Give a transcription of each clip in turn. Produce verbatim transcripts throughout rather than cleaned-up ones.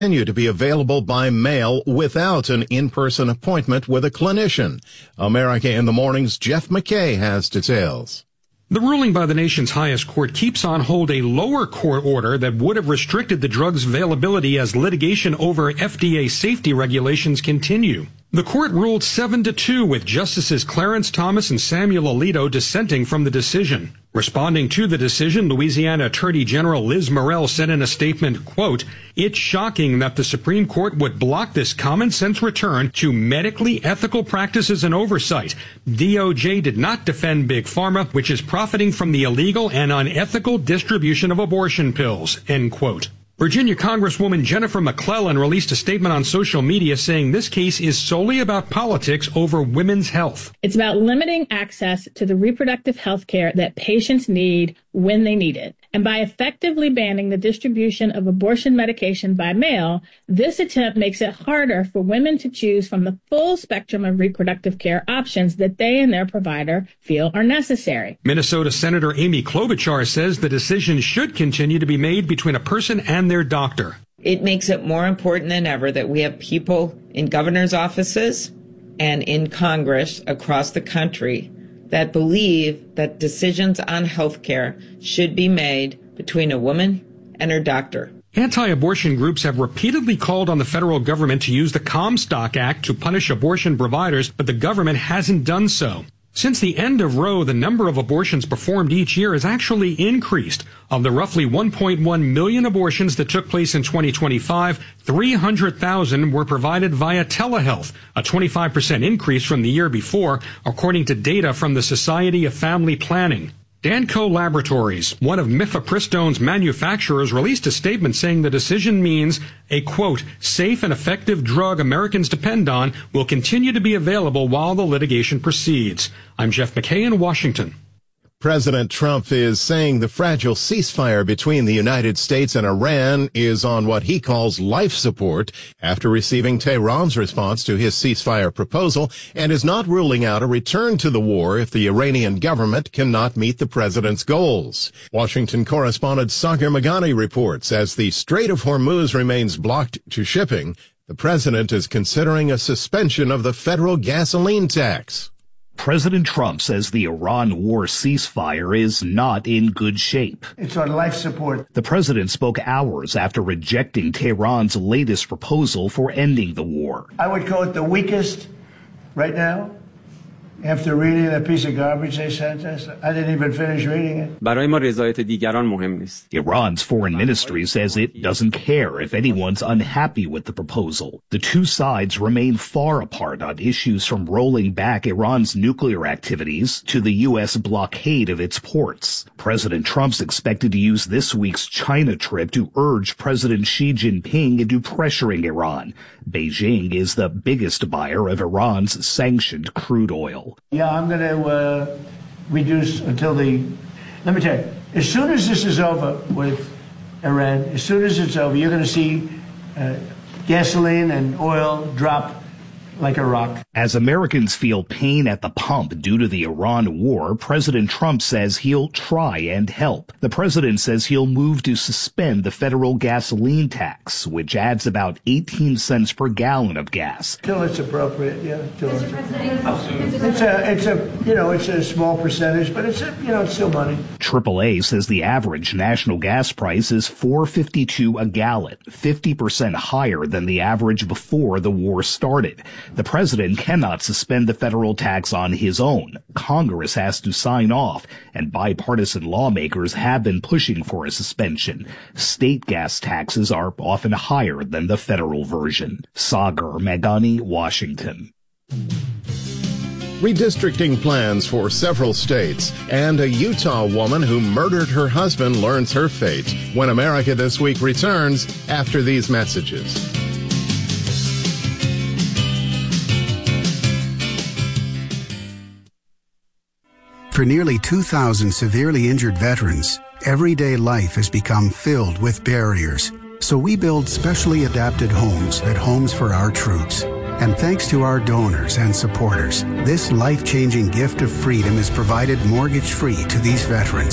continue to be available by mail without an in-person appointment with a clinician. America in the Morning's Jeff McKay has details. The ruling by the nation's highest court keeps on hold a lower court order that would have restricted the drug's availability as litigation over F D A safety regulations continue. The court ruled seven to two with Justices Clarence Thomas and Samuel Alito dissenting from the decision. Responding to the decision, Louisiana Attorney General Liz Murrell said in a statement, quote, "It's shocking that the Supreme Court would block this common sense return to medically ethical practices and oversight. D O J did not defend Big Pharma, which is profiting from the illegal and unethical distribution of abortion pills," end quote. Virginia Congresswoman Jennifer McClellan released a statement on social media saying this case is solely about politics over women's health. It's about limiting access to the reproductive health care that patients need when they need it. And by effectively banning the distribution of abortion medication by mail, this attempt makes it harder for women to choose from the full spectrum of reproductive care options that they and their provider feel are necessary. Minnesota Senator Amy Klobuchar says the decision should continue to be made between a person and their doctor. It makes it more important than ever that we have people in governor's offices and in Congress across the country that believe that decisions on health care should be made between a woman and her doctor. Anti-abortion groups have repeatedly called on the federal government to use the Comstock Act to punish abortion providers, but the government hasn't done so. Since the end of Roe, the number of abortions performed each year has actually increased. Of the roughly one point one million abortions that took place in twenty twenty-five, three hundred thousand were provided via telehealth, a twenty-five percent increase from the year before, according to data from the Society of Family Planning. Danco Laboratories, one of mifepristone's manufacturers, released a statement saying the decision means a, quote, safe and effective drug Americans depend on will continue to be available while the litigation proceeds. I'm Jeff McKay in Washington. President Trump is saying the fragile ceasefire between the United States and Iran is on what he calls life support after receiving Tehran's response to his ceasefire proposal, and is not ruling out a return to the war if the Iranian government cannot meet the president's goals. Washington correspondent Sagar Meghani reports as the Strait of Hormuz remains blocked to shipping, the president is considering a suspension of the federal gasoline tax. President Trump says the Iran war ceasefire is not in good shape. It's on life support. The president spoke hours after rejecting Tehran's latest proposal for ending the war. I would call it the weakest right now. After reading that piece of garbage they sent us, I didn't even finish reading it. برای ما رضایت دیگران مهم نیست. Iran's foreign ministry says it doesn't care if anyone's unhappy with the proposal. The two sides remain far apart on issues from rolling back Iran's nuclear activities to the U S blockade of its ports. President Trump's expected to use this week's China trip to urge President Xi Jinping into pressuring Iran. Beijing is the biggest buyer of Iran's sanctioned crude oil. Yeah, I'm going to uh, reduce until the, let me tell you, as soon as this is over with Iran, as soon as it's over, you're going to see uh, gasoline and oil drop like a rock. As Americans feel pain at the pump due to the Iran war, President Trump says he'll try and help. The president says he'll move to suspend the federal gasoline tax, which adds about eighteen cents per gallon of gas. Till it's appropriate, yeah. Till it's, it's a, it's a, you know, it's a small percentage, but it's, a, you know, it's still money. triple A says the average national gas price is four fifty-two a gallon, fifty percent higher than the average before the war started. The president cannot suspend the federal tax on his own. Congress has to sign off, and bipartisan lawmakers have been pushing for a suspension. State gas taxes are often higher than the federal version. Sagar Meghani, Washington. Redistricting plans for several states, and a Utah woman who murdered her husband learns her fate when America This Week returns after these messages. For nearly two thousand severely injured veterans, everyday life has become filled with barriers. So we build specially adapted homes at Homes for Our Troops. And thanks to our donors and supporters, this life-changing gift of freedom is provided mortgage-free to these veterans.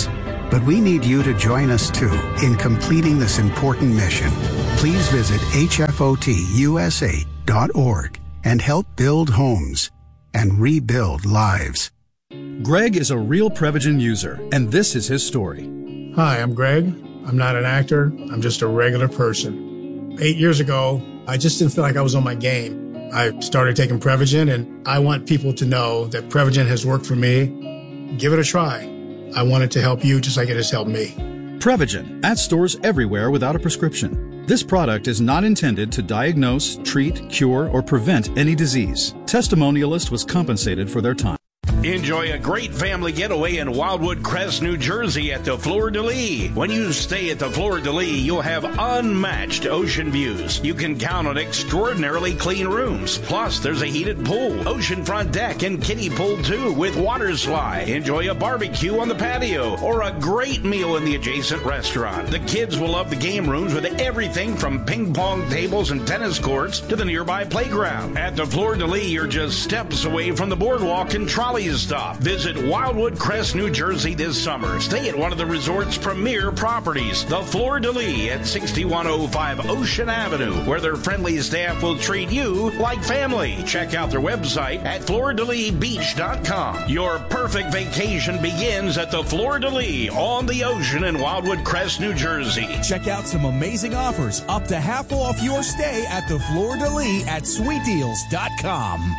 But we need you to join us, too, in completing this important mission. Please visit H F O T U S A dot org and help build homes and rebuild lives. Greg is a real Prevagen user, and this is his story. Hi, I'm Greg. I'm not an actor. I'm just a regular person. Eight years ago, I just didn't feel like I was on my game. I started taking Prevagen, and I want people to know that Prevagen has worked for me. Give it a try. I want it to help you just like it has helped me. Prevagen, at stores everywhere without a prescription. This product is not intended to diagnose, treat, cure, or prevent any disease. Testimonialist was compensated for their time. Enjoy a great family getaway in Wildwood Crest, New Jersey at the Fleur de Lis. When you stay at the Fleur de Lis, you'll have unmatched ocean views. You can count on extraordinarily clean rooms. Plus, there's a heated pool, oceanfront deck, and kiddie pool too with water slide. Enjoy a barbecue on the patio or a great meal in the adjacent restaurant. The kids will love the game rooms with everything from ping pong tables and tennis courts to the nearby playground. At the Fleur de Lis, you're just steps away from the boardwalk and trolley stop. Visit Wildwood Crest, New Jersey this summer. Stay at one of the resort's premier properties, the Fleur de Lis at sixty-one oh five Ocean Avenue, where their friendly staff will treat you like family. Check out their website at fleur de lis beach dot com. Your perfect vacation begins at the Fleur de Lis on the ocean in Wildwood Crest, New Jersey. Check out some amazing offers, up to half off your stay at the Fleur de Lis at sweet deals dot com.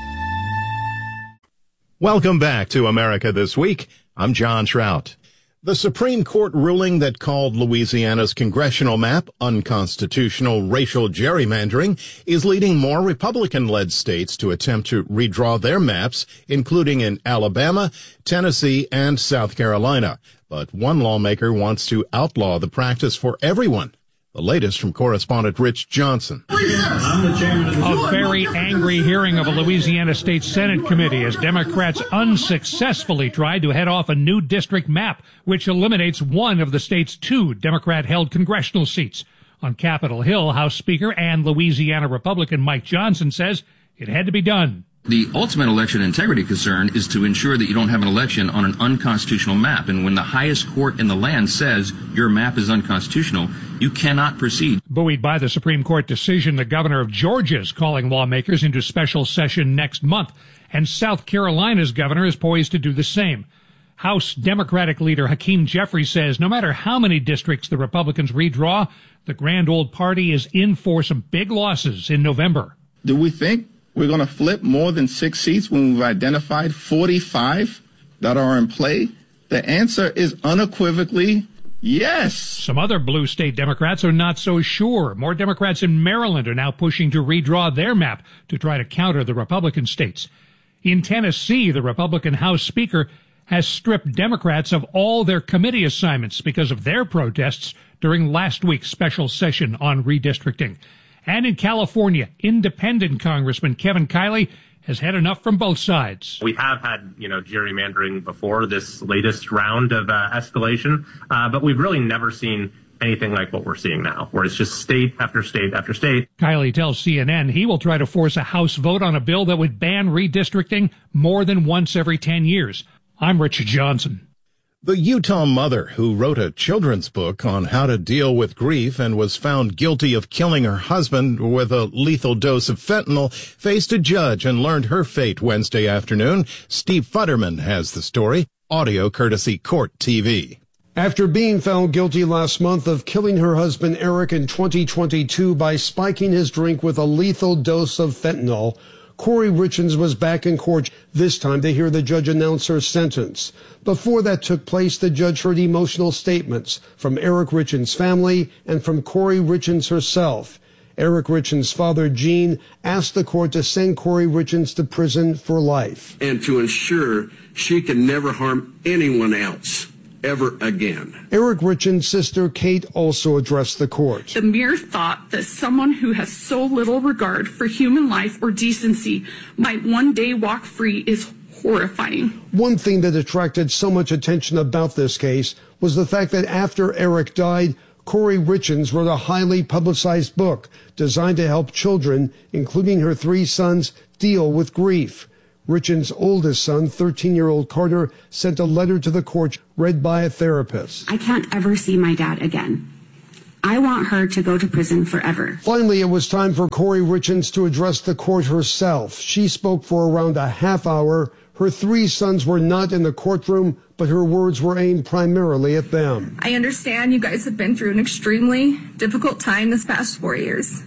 Welcome back to America This Week. I'm John Trout. The Supreme Court ruling that called Louisiana's congressional map unconstitutional racial gerrymandering is leading more Republican-led states to attempt to redraw their maps, including in Alabama, Tennessee, and South Carolina. But one lawmaker wants to outlaw the practice for everyone. The latest from correspondent Rich Johnson. A very angry hearing of a Louisiana State Senate committee as Democrats unsuccessfully tried to head off a new district map, which eliminates one of the state's two Democrat-held congressional seats. On Capitol Hill, House Speaker and Louisiana Republican Mike Johnson says it had to be done. The ultimate election integrity concern is to ensure that you don't have an election on an unconstitutional map. And when the highest court in the land says your map is unconstitutional, you cannot proceed. Buoyed by the Supreme Court decision, the governor of Georgia is calling lawmakers into special session next month, and South Carolina's governor is poised to do the same. House Democratic leader Hakeem Jeffries says no matter how many districts the Republicans redraw, the grand old party is in for some big losses in November. Do we think we're going to flip more than six seats when we've identified forty-five that are in play? The answer is unequivocally yes. Some other blue state Democrats are not so sure. More Democrats in Maryland are now pushing to redraw their map to try to counter the Republican states. In Tennessee, the Republican House Speaker has stripped Democrats of all their committee assignments because of their protests during last week's special session on redistricting. And in California, independent Congressman Kevin Kiley has had enough from both sides. We have had, you know, gerrymandering before this latest round of uh, escalation, uh, but we've really never seen anything like what we're seeing now, where it's just state after state after state. Kiley tells C N N he will try to force a House vote on a bill that would ban redistricting more than once every ten years. I'm Richard Johnson. The Utah mother who wrote a children's book on how to deal with grief and was found guilty of killing her husband with a lethal dose of fentanyl faced a judge and learned her fate Wednesday afternoon. Steve Futterman has the story. Audio courtesy Court T V. After being found guilty last month of killing her husband Eric in twenty twenty-two by spiking his drink with a lethal dose of fentanyl, Corey Richins was back in court, this time to hear the judge announce her sentence. Before that took place, the judge heard emotional statements from Eric Richins' family and from Corey Richins herself. Eric Richins' father, Gene, asked the court to send Corey Richins to prison for life. And to ensure she can never harm anyone else ever again. Eric Richins' sister, Kate, also addressed the court. The mere thought that someone who has so little regard for human life or decency might one day walk free is horrifying. One thing that attracted so much attention about this case was the fact that after Eric died, Corey Richins wrote a highly publicized book designed to help children, including her three sons, deal with grief. Richens' oldest son, thirteen-year-old Carter, sent a letter to the court read by a therapist. I can't ever see my dad again. I want her to go to prison forever. Finally, it was time for Corey Richens to address the court herself. She spoke for around a half hour. Her three sons were not in the courtroom, but her words were aimed primarily at them. I understand you guys have been through an extremely difficult time this past four years.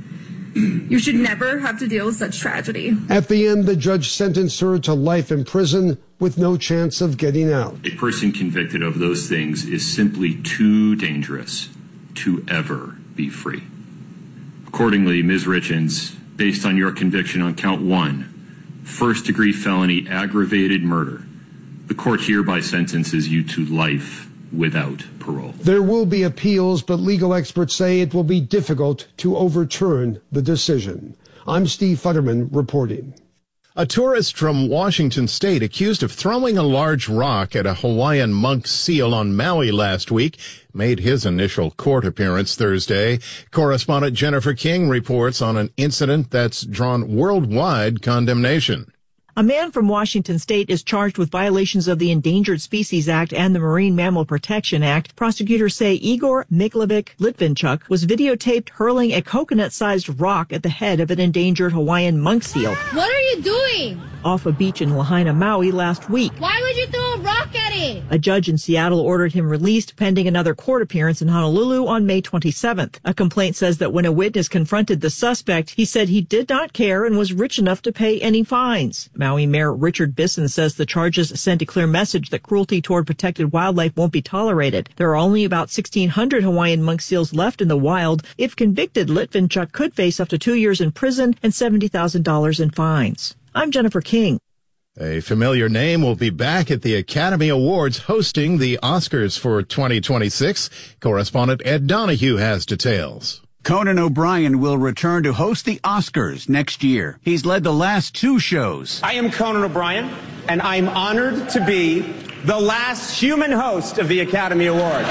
You should never have to deal with such tragedy. At the end, the judge sentenced her to life in prison with no chance of getting out. A person convicted of those things is simply too dangerous to ever be free. Accordingly, Miz Richens, based on your conviction on count one, first-degree felony aggravated murder, the court hereby sentences you to life without parole. There will be appeals, but legal experts say it will be difficult to overturn the decision. I'm Steve Futterman reporting. A tourist from Washington State accused of throwing a large rock at a Hawaiian monk seal on Maui last week made his initial court appearance Thursday. Correspondent Jennifer King reports on an incident that's drawn worldwide condemnation. A man from Washington State is charged with violations of the Endangered Species Act and the Marine Mammal Protection Act. Prosecutors say Igor Miklovic Litvinchuk was videotaped hurling a coconut-sized rock at the head of an endangered Hawaiian monk seal. What are you doing? Off a beach in Lahaina, Maui last week. Why would you throw a rock at it? A judge in Seattle ordered him released pending another court appearance in Honolulu on May twenty-seventh. A complaint says that when a witness confronted the suspect, he said he did not care and was rich enough to pay any fines. Maui Mayor Richard Bisson says the charges send a clear message that cruelty toward protected wildlife won't be tolerated. There are only about sixteen hundred Hawaiian monk seals left in the wild. If convicted, Litvinchuk could face up to two years in prison and seventy thousand dollars in fines. I'm Jennifer King. A familiar name will be back at the Academy Awards hosting the Oscars for twenty twenty-six. Correspondent Ed Donahue has details. Conan O'Brien will return to host the Oscars next year. He's led the last two shows. I am Conan O'Brien, and I'm honored to be the last human host of the Academy Awards.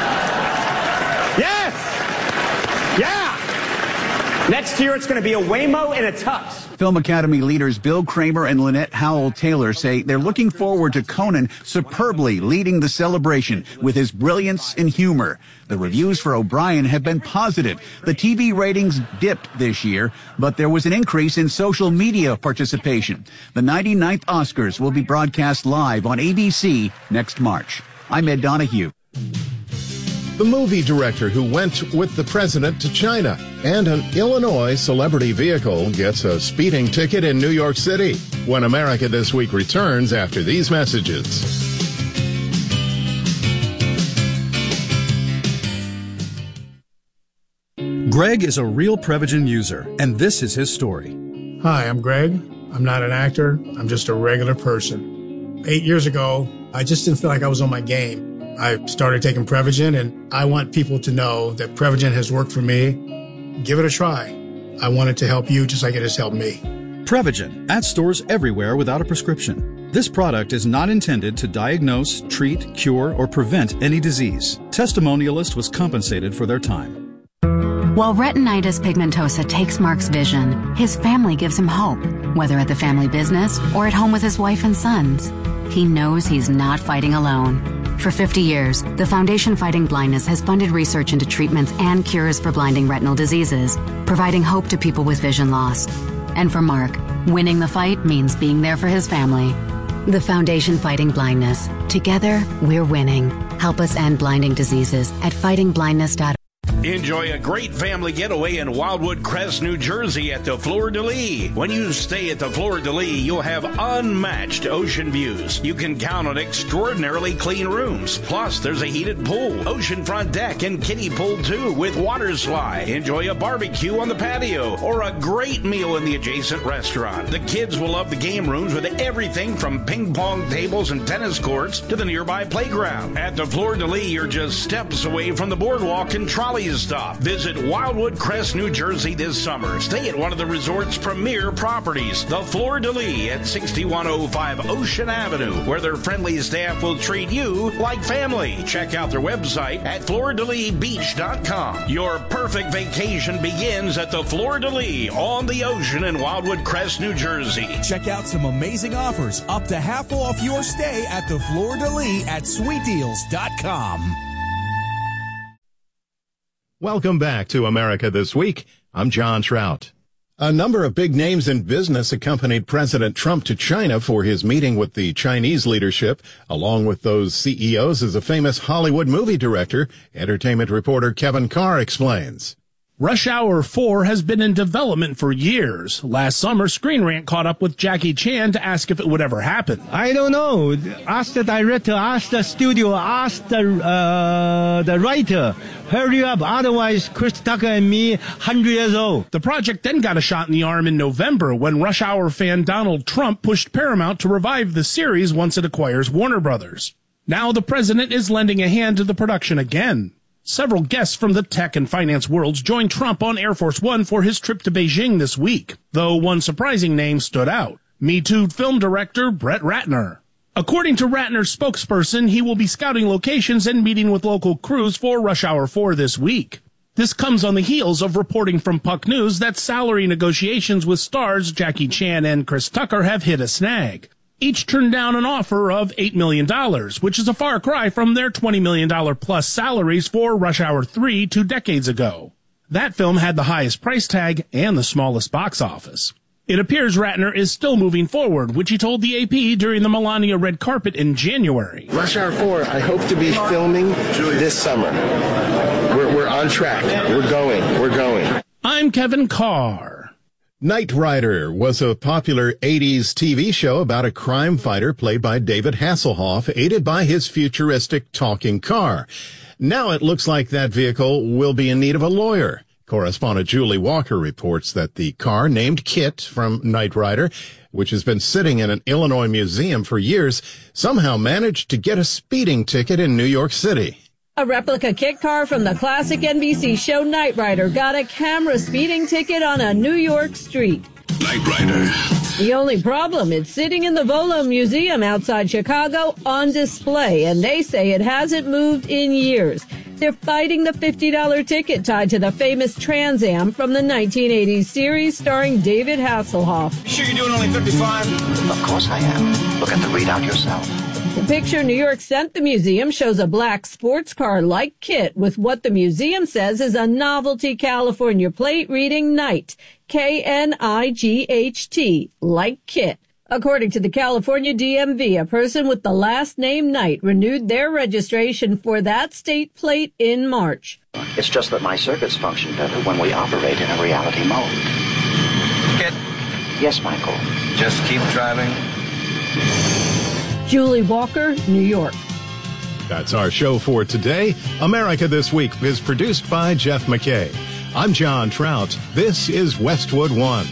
Yes! Yeah! Next year, it's going to be a Waymo and a tux. Film Academy leaders Bill Kramer and Lynette Howell-Taylor say they're looking forward to Conan superbly leading the celebration with his brilliance and humor. The reviews for O'Brien have been positive. The T V ratings dipped this year, but there was an increase in social media participation. The ninety-ninth Oscars will be broadcast live on A B C next March. I'm Ed Donahue. The movie director who went with the president to China, and an Illinois celebrity vehicle gets a speeding ticket in New York City. When America This Week returns after these messages. Greg is a real Prevagen user, and this is his story. Hi, I'm Greg. I'm not an actor. I'm just a regular person. Eight years ago, I just didn't feel like I was on my game. I started taking Prevagen, and I want people to know that Prevagen has worked for me. Give it a try. I want it to help you just like it has helped me. Prevagen, at stores everywhere without a prescription. This product is not intended to diagnose, treat, cure, or prevent any disease. Testimonialist was compensated for their time. While retinitis pigmentosa takes Mark's vision, his family gives him hope, whether at the family business or at home with his wife and sons. He knows he's not fighting alone. For fifty years, the Foundation Fighting Blindness has funded research into treatments and cures for blinding retinal diseases, providing hope to people with vision loss. And for Mark, winning the fight means being there for his family. The Foundation Fighting Blindness. Together, we're winning. Help us end blinding diseases at fighting blindness dot org. Enjoy a great family getaway in Wildwood Crest, New Jersey at the Fleur de Lis. When you stay at the Fleur de Lis, you'll have unmatched ocean views. You can count on extraordinarily clean rooms. Plus, there's a heated pool, oceanfront deck, and kiddie pool too with water slide. Enjoy a barbecue on the patio or a great meal in the adjacent restaurant. The kids will love the game rooms with everything from ping pong tables and tennis courts to the nearby playground. At the Fleur de Lis, you're just steps away from the boardwalk and trolley Please stop. Visit Wildwood Crest, New Jersey this summer. Stay at one of the resort's premier properties, the Fleur de Lis at sixty-one oh five Ocean Avenue, where their friendly staff will treat you like family. Check out their website at fleur de lis beach dot com. Your perfect vacation begins at the Fleur de Lis on the ocean in Wildwood Crest, New Jersey. Check out some amazing offers, up to half off your stay at the Fleur de Lis at sweet deals dot com. Welcome back to America This Week. I'm John Trout. A number of big names in business accompanied President Trump to China for his meeting with the Chinese leadership. Along with those C E Os is a famous Hollywood movie director. Entertainment reporter Kevin Carr explains. Rush Hour four has been in development for years. Last summer, Screen Rant caught up with Jackie Chan to ask if it would ever happen. I don't know. Ask the director, ask the studio, ask the uh, the writer. Hurry up, otherwise Chris Tucker and me, one hundred years old. The project then got a shot in the arm in November when Rush Hour fan Donald Trump pushed Paramount to revive the series once it acquires Warner Brothers. Now the president is lending a hand to the production again. Several guests from the tech and finance worlds joined Trump on Air Force One for his trip to Beijing this week, though one surprising name stood out: Me Too film director Brett Ratner. According to Ratner's spokesperson, he will be scouting locations and meeting with local crews for Rush Hour four this week. This comes on the heels of reporting from Puck News that salary negotiations with stars Jackie Chan and Chris Tucker have hit a snag. Each turned down an offer of eight million dollars, which is a far cry from their twenty million dollars plus salaries for Rush Hour three two decades ago. That film had the highest price tag and the smallest box office. It appears Ratner is still moving forward, which he told the A P during the Melania red carpet in January. Rush Hour four, I hope to be filming this summer. We're, we're on track. We're going. We're going. I'm Kevin Carr. Knight Rider was a popular eighties T V show about a crime fighter played by David Hasselhoff, aided by his futuristic talking car. Now it looks like that vehicle will be in need of a lawyer. Correspondent Julie Walker reports that the car, named Kit from Knight Rider, which has been sitting in an Illinois museum for years, somehow managed to get a speeding ticket in New York City. A replica kit car from the classic N B C show Knight Rider got a camera speeding ticket on a New York street. Knight Rider. The only problem, it's sitting in the Volo Museum outside Chicago on display, and they say it hasn't moved in years. They're fighting the fifty dollars ticket tied to the famous Trans Am from the nineteen eighties series starring David Hasselhoff. Sure you're doing only fifty-five? Of course I am. Look at the readout yourself. The picture New York sent the museum shows a black sports car like Kit with what the museum says is a novelty California plate reading Knight, K N I G H T, like Kit. According to the California D M V, a person with the last name Knight renewed their registration for that state plate in March. It's just that my circuits function better when we operate in a reality mode. Kit? Yes, Michael. Just keep driving. Julie Walker, New York. That's our show for today. America This Week is produced by Jeff McKay. I'm John Trout. This is Westwood One.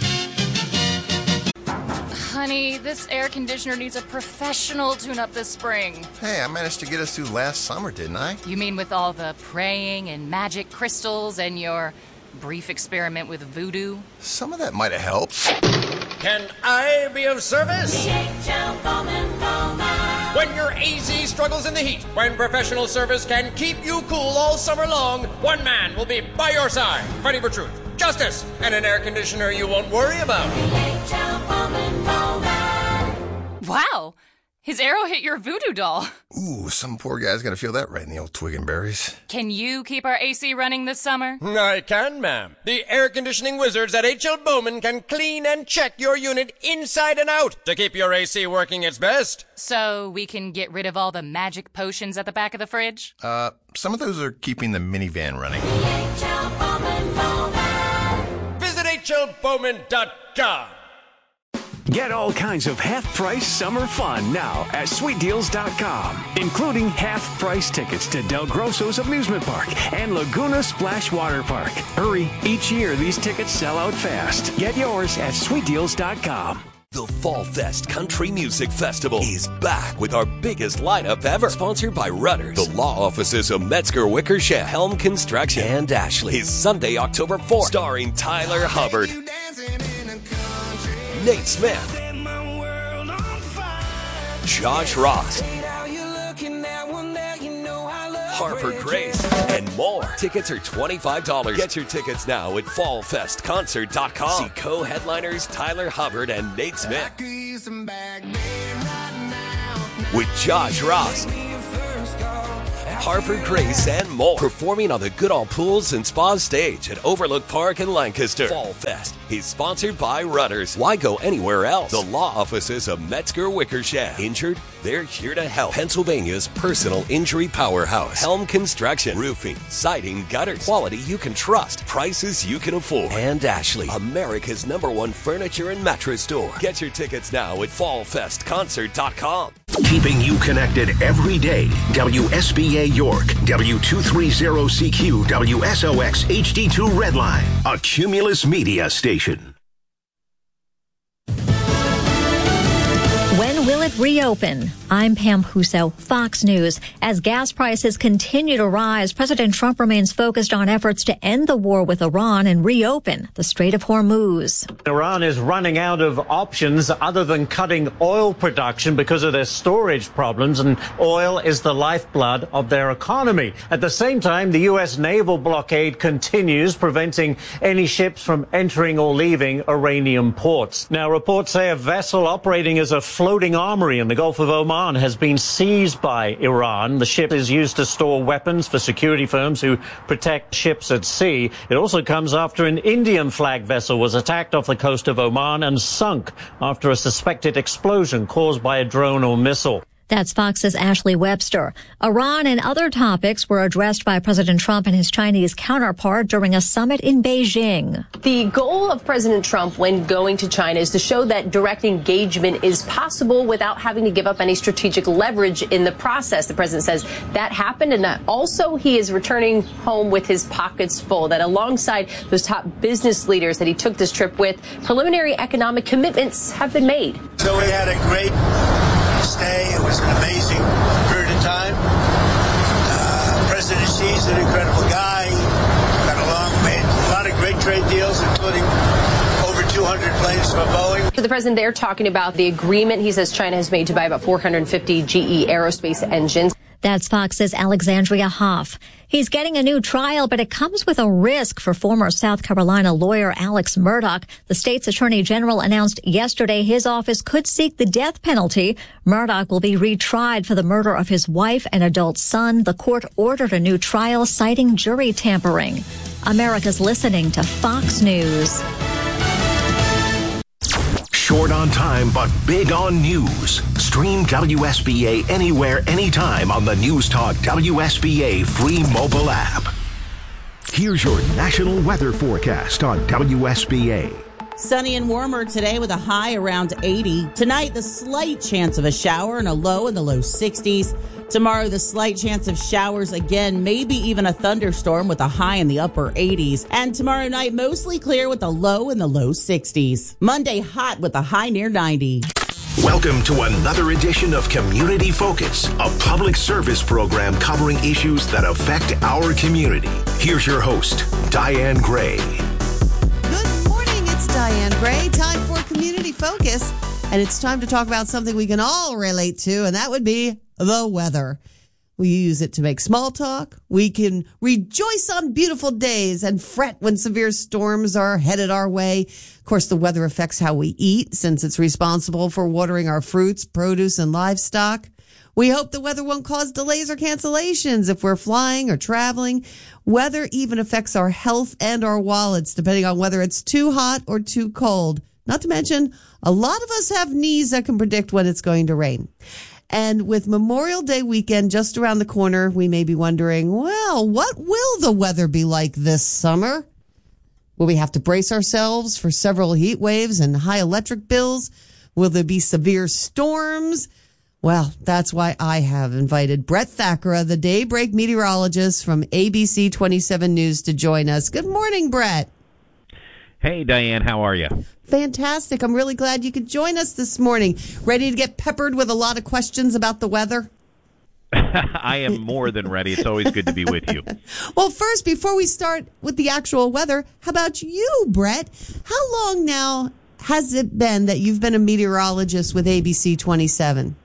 Honey, this air conditioner needs a professional tune-up this spring. Hey, I managed to get us through last summer, didn't I? You mean with all the praying and magic crystals and your brief experiment with voodoo? Some of that might have helped. Can I be of service? D H L Bowman Bowman. When your A Z struggles in the heat, when professional service can keep you cool all summer long, one man will be by your side, fighting for truth, justice, and an air conditioner you won't worry about. D H L Bowman Bowman. Wow! His arrow hit your voodoo doll. Ooh, some poor guy's gonna feel that right in the old twig and berries. Can you keep our A C running this summer? I can, ma'am. The air conditioning wizards at H L Bowman can clean and check your unit inside and out to keep your A C working its best. So we can get rid of all the magic potions at the back of the fridge? Uh, some of those are keeping the minivan running. H L Bowman Bowman. Visit H L Bowman dot com. Get all kinds of half-price summer fun now at sweet deals dot com, including half-price tickets to Del Grosso's Amusement Park and Laguna Splash Water Park. Hurry, each year these tickets sell out fast. Get yours at sweet deals dot com. The Fall Fest Country Music Festival is back with our biggest lineup ever. Sponsored by Rudders, the law offices of Metzger Wickersham, Helm Construction, and Ashley. Is Sunday, October fourth, starring Tyler Hubbard, Nate Smith, Josh Ross, Harper Grace, and more. Tickets are twenty-five dollars. Get your tickets now at fall fest concert dot com. See co-headliners Tyler Hubbard and Nate Smith. With Josh Ross, Harper Grace, and more. Performing on the Goodall Pools and Spa stage at Overlook Park in Lancaster. Fall Fest is sponsored by Rudders. Why go anywhere else? The law offices of Metzger Wickersham. Injured? They're here to help. Pennsylvania's personal injury powerhouse. Helm Construction. Roofing, siding, gutters. Quality you can trust. Prices you can afford. And Ashley, America's number one furniture and mattress store. Get your tickets now at fall fest concert dot com. Keeping you connected every day. W S B A York, W two thirty C Q, W S O X H D two Redline, a Cumulus Media station. When will it reopen? I'm Pam Huso, Fox News. As gas prices continue to rise, President Trump remains focused on efforts to end the war with Iran and reopen the Strait of Hormuz. Iran is running out of options other than cutting oil production because of their storage problems, and oil is the lifeblood of their economy. At the same time, the U S naval blockade continues, preventing any ships from entering or leaving Iranian ports. Now, reports say a vessel operating as a floating armory in the Gulf of Oman has been seized by Iran. The ship is used to store weapons for security firms who protect ships at sea. It also comes after an Indian flag vessel was attacked off the coast of Oman and sunk after a suspected explosion caused by a drone or missile. That's Fox's Ashley Webster. Iran and other topics were addressed by President Trump and his Chinese counterpart during a summit in Beijing. The goal of President Trump when going to China is to show that direct engagement is possible without having to give up any strategic leverage in the process. The president says that happened, and that also he is returning home with his pockets full, that alongside those top business leaders that he took this trip with, preliminary economic commitments have been made. So we had a great stay. It was an amazing period of time. Uh, President Xi's an incredible guy. Got along, made a lot of great trade deals, including over two hundred planes from Boeing. The president there talking about the agreement he says China has made to buy about four hundred fifty G E aerospace engines. That's Fox's Alexandria Hoff. He's getting a new trial, but it comes with a risk for former South Carolina lawyer Alex Murdaugh. The state's attorney general announced yesterday his office could seek the death penalty. Murdaugh will be retried for the murder of his wife and adult son. The court ordered a new trial citing jury tampering. America's listening to Fox News. Short on time, but big on news. Stream W S B A anywhere, anytime on the News Talk W S B A free mobile app. Here's your national weather forecast on W S B A. Sunny and warmer today with a high around eighty. Tonight, the slight chance of a shower and a low in the low sixties. Tomorrow, the slight chance of showers again, maybe even a thunderstorm with a high in the upper eighties. And tomorrow night, mostly clear with a low in the low sixties. Monday, hot with a high near ninety. Welcome to another edition of Community Focus, a public service program covering issues that affect our community. Here's your host, Diane Gray. Good morning, it's Diane Gray. Time for Community Focus. And it's time to talk about something we can all relate to, and that would be the weather. We use it to make small talk. We can rejoice on beautiful days and fret when severe storms are headed our way. Of course, the weather affects how we eat since it's responsible for watering our fruits, produce, and livestock. We hope the weather won't cause delays or cancellations if we're flying or traveling. Weather even affects our health and our wallets, depending on whether it's too hot or too cold. Not to mention, a lot of us have knees that can predict when it's going to rain. And with Memorial Day weekend just around the corner, we may be wondering, well, what will the weather be like this summer? Will we have to brace ourselves for several heat waves and high electric bills? Will there be severe storms? Well, that's why I have invited Brett Thakora, the daybreak meteorologist from A B C twenty-seven News, to join us. Good morning, Brett. Hey, Diane, how are you? Fantastic. I'm really glad you could join us this morning. Ready to get peppered with a lot of questions about the weather? I am more than ready. It's always good to be with you. Well, first, before we start with the actual weather, how about you, Brett? How long now has it been that you've been a meteorologist with A B C twenty-seven?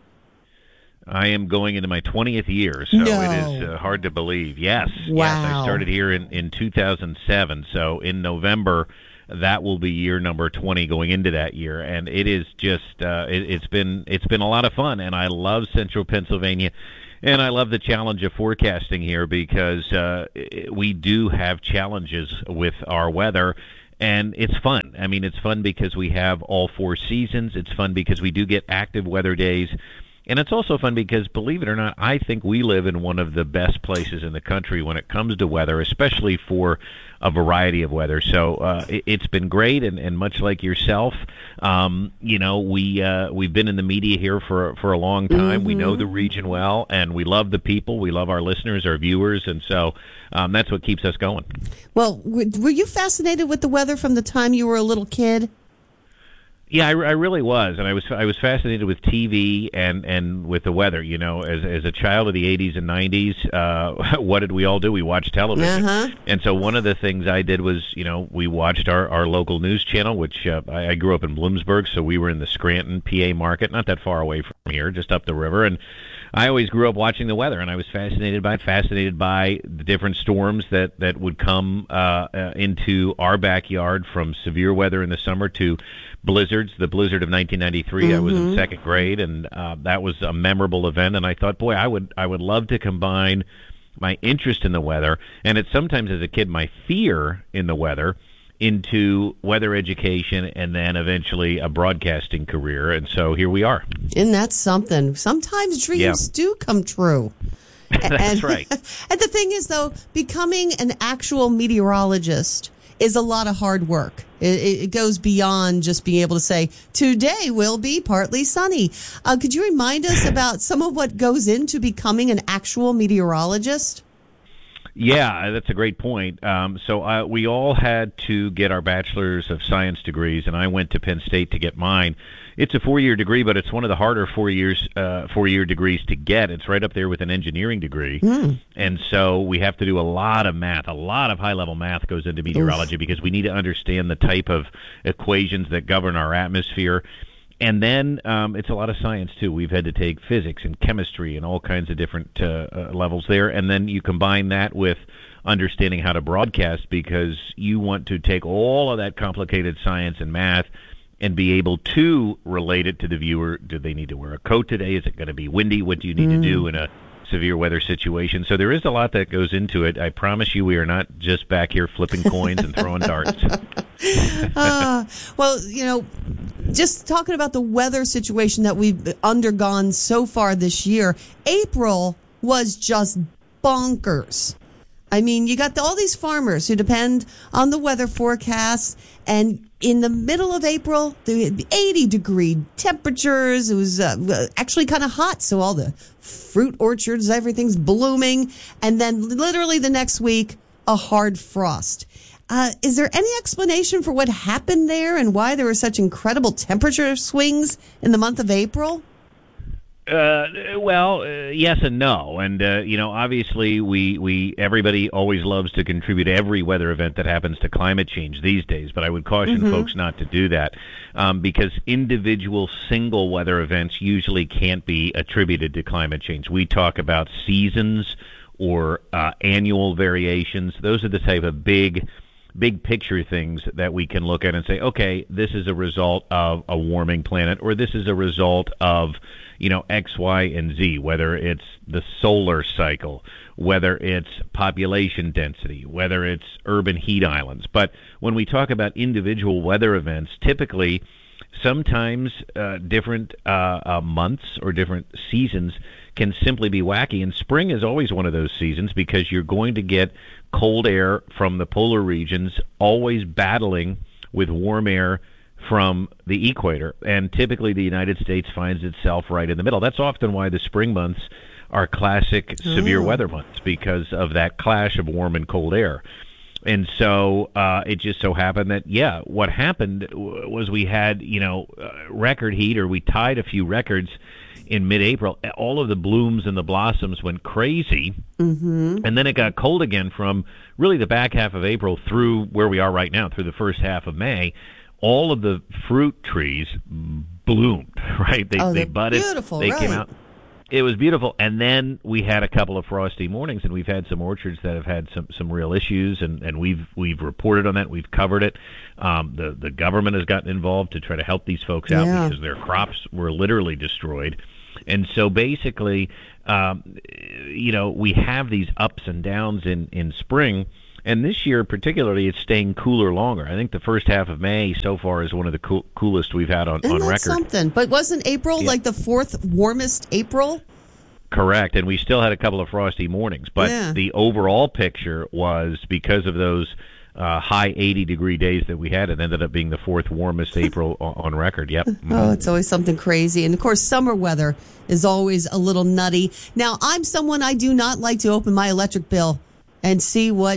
I am going into my twentieth year, so No. it is uh, hard to believe. Yes. Wow. Yes, I started here in, in two thousand seven, so in November, that will be year number twenty going into that year, and it is just uh, it, it's been it's been a lot of fun, and I love Central Pennsylvania. And I love the challenge of forecasting here because uh, we do have challenges with our weather, and it's fun. I mean, it's fun because we have all four seasons. It's fun because we do get active weather days. And it's also fun because, believe it or not, I think we live in one of the best places in the country when it comes to weather, especially for a variety of weather. So uh, it, it's been great, and, and much like yourself, um, you know, we uh, we've been in the media here for for a long time. Mm-hmm. We know the region well, and we love the people. We love our listeners, our viewers, and so um, that's what keeps us going. Well, w- were you fascinated with the weather from the time you were a little kid? Yeah, I, I really was, and I was I was fascinated with T V and, and with the weather. You know, as as a child of the eighties and nineties, uh, what did we all do? We watched television, Uh-huh. and so one of the things I did was, you know, we watched our, our local news channel, which uh, I, I grew up in Bloomsburg, so we were in the Scranton, P A market, not that far away from here, just up the river, and I always grew up watching the weather, and I was fascinated by it, fascinated by the different storms that, that would come uh, uh, into our backyard, from severe weather in the summer to blizzards. The blizzard of nineteen ninety-three, mm-hmm. I was in second grade, and uh, that was a memorable event, and I thought, boy, I would I would love to combine my interest in the weather, and it's sometimes as a kid my fear in the weather, into weather education, and then eventually a broadcasting career, and so here we are. Isn't that something? Sometimes dreams Yeah. do come true. That's and, right. And the thing is, though, becoming an actual meteorologist is a lot of hard work. It, it goes beyond just being able to say, today will be partly sunny. Uh, could you remind us about some of what goes into becoming an actual meteorologist? Yeah, that's a great point. Um, so uh, we all had to get our bachelor's of science degrees, and I went to Penn State to get mine. It's a four-year degree, but it's one of the harder four years, uh, four-year degrees to get. It's right up there with an engineering degree. Mm. And so we have to do a lot of math. A lot of high-level math goes into meteorology Oof. because we need to understand the type of equations that govern our atmosphere. And then um, it's a lot of science, too. We've had to take physics and chemistry and all kinds of different uh, uh, levels there. And then you combine that with understanding how to broadcast, because you want to take all of that complicated science and math and be able to relate it to the viewer. Do they need to wear a coat today? Is it going to be windy? What do you need mm. to do in a severe weather situation? So there is a lot that goes into it. I promise you we are not just back here flipping coins and throwing darts. uh, well, you know, just talking about the weather situation that we've undergone so far this year, April was just bonkers. I mean, you got the, all these farmers who depend on the weather forecasts, and in the middle of April, the eighty degree temperatures. It was uh, actually kind of hot, so all the fruit orchards, everything's blooming, and then literally the next week, a hard frost. Uh, is there any explanation for what happened there and why there were such incredible temperature swings in the month of April? Uh, well, uh, yes and no. And, uh, you know, obviously we, we, everybody always loves to contribute every weather event that happens to climate change these days, but I would caution mm-hmm. folks not to do that, um, because individual single weather events usually can't be attributed to climate change. We talk about seasons or, uh, annual variations. Those are the type of big, big picture things that we can look at and say, okay, this is a result of a warming planet, or this is a result of, you know, X, Y, and Z, whether it's the solar cycle, whether it's population density, whether it's urban heat islands. But when we talk about individual weather events, typically sometimes uh, different uh, uh, months or different seasons can simply be wacky. And spring is always one of those seasons because you're going to get cold air from the polar regions always battling with warm air from the equator, and typically the United States finds itself right in the middle. That's often why the spring months are classic severe mm. weather months, because of that clash of warm and cold air. And so uh, it just so happened that, yeah, what happened was we had, you know, uh, record heat, or we tied a few records in mid-April. All of the blooms and the blossoms went crazy, mm-hmm. and then it got cold again from really the back half of April through where we are right now, through the first half of May. All of the fruit trees bloomed, right? They, oh, they budded. Beautiful, they right. came out. It was beautiful, and then we had a couple of frosty mornings, and we've had some orchards that have had some, some real issues, and, and we've we've reported on that. We've covered it. Um, the the government has gotten involved to try to help these folks out Yeah. because their crops were literally destroyed, and so basically, um, you know, we have these ups and downs in, in spring. And this year, particularly, it's staying cooler longer. I think the first half of May so far is one of the cool, coolest we've had on, Isn't on that record. something? But wasn't April Yeah. like the fourth warmest April? Correct, and we still had a couple of frosty mornings. But Yeah. the overall picture was, because of those uh, high eighty-degree days that we had, it ended up being the fourth warmest April on, on record. Yep. Oh, it's always something crazy. And of course, summer weather is always a little nutty. Now, I'm someone, I do not like to open my electric bill and see what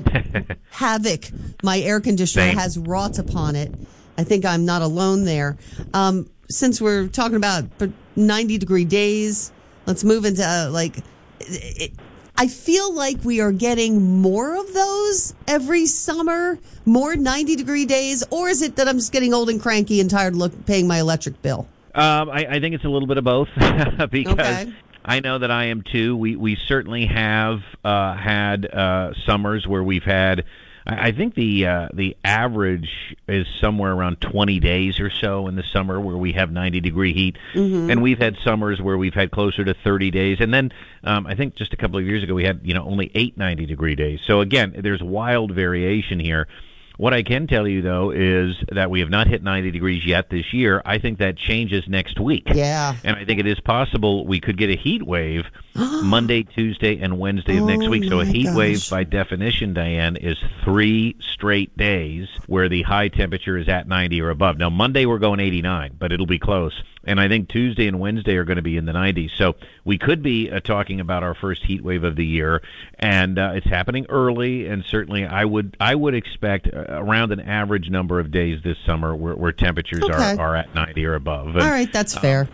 havoc my air conditioner Same. has wrought upon it. I think I'm not alone there. Um, since we're talking about ninety degree days, let's move into uh, like, it, I feel like we are getting more of those every summer, more ninety degree days, or is it that I'm just getting old and cranky and tired of look, paying my electric bill? Um, I, I think it's a little bit of both because Okay. I know that I am too. We we certainly have uh, had uh, summers where we've had. I I think the uh, the average is somewhere around twenty days or so in the summer where we have ninety degree heat, Mhm. and we've had summers where we've had closer to thirty days. And then um, I think just a couple of years ago we had you know only eight ninety degree days. So again, there's wild variation here. What I can tell you, though, is that we have not hit ninety degrees yet this year. I think that changes next week. Yeah. And I think it is possible we could get a heat wave Monday, Tuesday, and Wednesday of next Oh, week. So a my heat wave, gosh. by definition, Diane, is three straight days where the high temperature is at ninety or above. Now, Monday we're going eighty-nine, but it'll be close. And I think Tuesday and Wednesday are going to be in the nineties. So we could be uh, talking about our first heat wave of the year, and uh, it's happening early. And certainly, I would I would expect uh, around an average number of days this summer where, where temperatures Okay. are, are at ninety or above. And, All right, that's fair.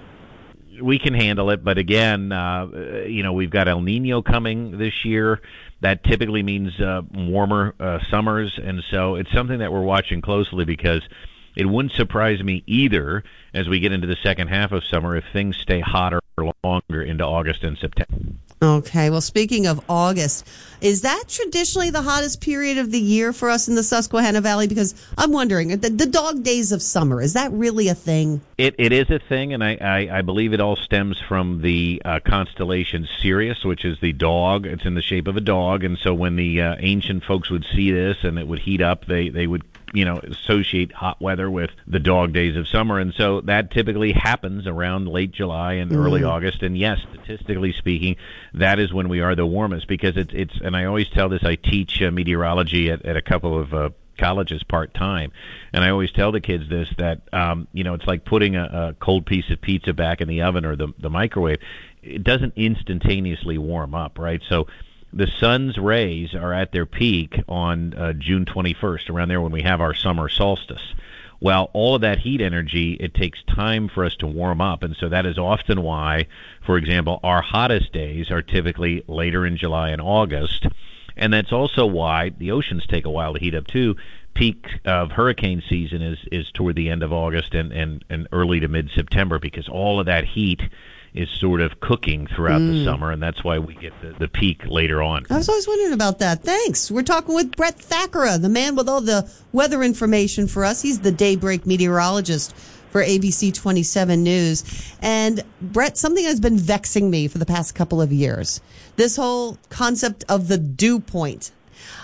we can handle it, but again, uh, you know, we've got El Nino coming this year. That typically means uh, warmer uh, summers, and so it's something that we're watching closely because it wouldn't surprise me either as we get into the second half of summer if things stay hotter longer into August and September. Okay, well, speaking of August, is that traditionally the hottest period of the year for us in the Susquehanna Valley? Because I'm wondering, the, the dog days of summer, is that really a thing? It it is a thing, and I, I, I believe it all stems from the uh, constellation Sirius, which is the dog. It's in the shape of a dog, and so when the uh, ancient folks would see this and it would heat up, they, they would you know, associate hot weather with the dog days of summer. And so that typically happens around late July and early Mm. August. And yes, statistically speaking, that is when we are the warmest because it's, it's and I always tell this, I teach uh, meteorology at, at a couple of uh, colleges part-time. And I always tell the kids this, that, um, you know, it's like putting a, a cold piece of pizza back in the oven or the, the microwave. It doesn't instantaneously warm up, right? So the sun's rays are at their peak on uh, June twenty-first, around there when we have our summer solstice. Well, all of that heat energy, it takes time for us to warm up, and so that is often why, for example, our hottest days are typically later in July and August, and that's also why the oceans take a while to heat up too. Peak of hurricane season is, is toward the end of August and, and, and early to mid-September because all of that heat is sort of cooking throughout Mm. the summer, and that's why we get the, the peak later on. I was always wondering about that. Thanks. We're talking with Brett Thakara, the man with all the weather information for us. He's the daybreak meteorologist for A B C twenty-seven News. And Brett, something has been vexing me for the past couple of years. This whole concept of the dew point.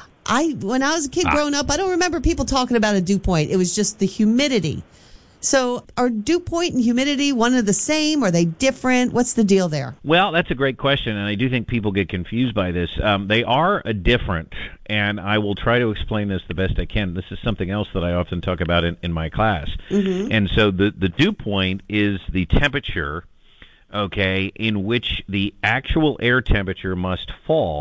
I, when I was a kid Ah. growing up, I don't remember people talking about a dew point. It was just the humidity. So are dew point and humidity one of the same? Are they different? What's the deal there? Well, that's a great question, and I do think people get confused by this. Um, they are a different, and I will try to explain this the best I can. This is something else that I often talk about in, in my class. Mm-hmm. And so the, the dew point is the temperature, okay, in which the actual air temperature must fall